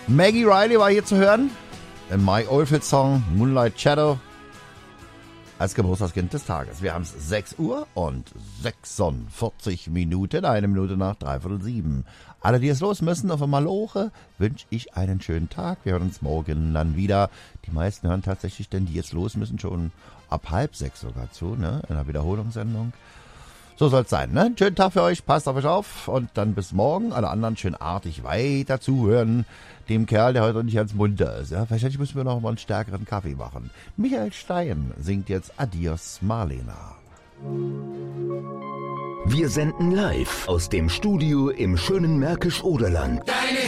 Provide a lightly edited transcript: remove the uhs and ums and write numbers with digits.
Maggie Riley war hier zu hören. In Mike Oldfield Song Moonlight Shadow. Als Geburtstagskind des Tages. Wir haben es 6 Uhr und 46 Minuten. 1 Minute nach 6:45. Alle, die es los müssen, auf einmal Maloche, wünsche ich einen schönen Tag. Wir hören uns morgen dann wieder. Die meisten hören tatsächlich, denn die jetzt los müssen, schon ab 5:30 sogar zu, ne? In einer Wiederholungssendung. So soll es sein, ne? Schönen Tag für euch, passt auf euch auf und dann bis morgen. Alle anderen schön artig weiter zuhören. Dem Kerl, der heute nicht ganz munter ist. Ja? Wahrscheinlich müssen wir noch mal einen stärkeren Kaffee machen. Michael Stein singt jetzt Adios Marlena. Wir senden live aus dem Studio im schönen Märkisch-Oderland. Deine